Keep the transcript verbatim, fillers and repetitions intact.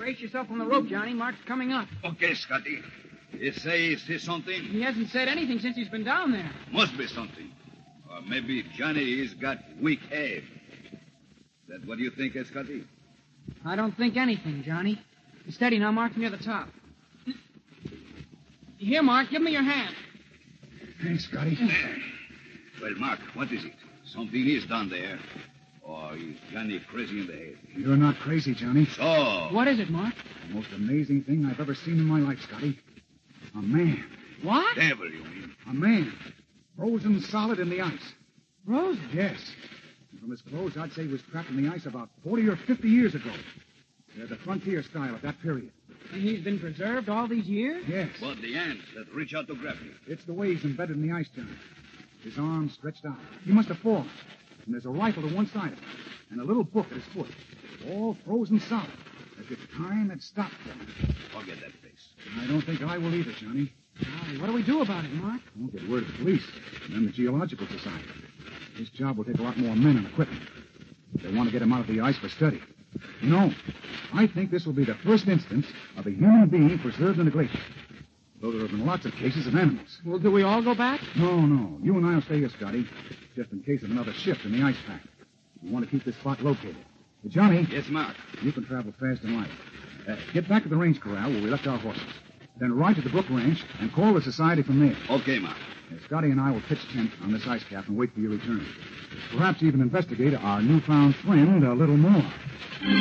Brace yourself on the rope, Johnny. Mark's coming up. Okay, Scotty. You say he see something? He hasn't said anything since he's been down there. Must be something. Or maybe Johnny has got weak head. That what do you think, eh, Scotty? I don't think anything, Johnny. Steady now, Mark, near the top. Here, Mark, give me your hand. Thanks, Scotty. Well, Mark, what is it? Something is down there. Or is Johnny crazy in the head? You're not crazy, Johnny. So? What is it, Mark? The most amazing thing I've ever seen in my life, Scotty. A man. What? Devil, you mean? A man. Frozen solid in the ice. Frozen? Yes. And from his clothes, I'd say he was trapped in the ice about forty or fifty years ago. They're the frontier style of that period. And he's been preserved all these years? Yes. But the ants that reach out to grab him. It's the way he's embedded in the ice, Johnny. His arms stretched out. He must have fallen. And there's a rifle to one side of him. And a little book at his foot. All frozen solid. As if time had stopped for him. Forget that face. I don't think I will either, Johnny. Golly, what do we do about it, Mark? We'll get word to the police. And then the Geological Society. This job will take a lot more men and equipment. They want to get him out of the ice for study. You know, I think this will be the first instance of a human being preserved in a glacier. Though there have been lots of cases of animals. Well, do we all go back? No, no. You and I will stay here, Scotty. Just in case of another shift in the ice pack. We want to keep this spot located. But Johnny. Yes, Mark. You can travel fast and light. Uh, get back to the range corral where we left our horses. Then ride to the Brook Ranch and call the society from there. Okay, Mark. Uh, Scotty and I will pitch tent on this ice cap and wait for your return. Perhaps even investigate our newfound friend a little more.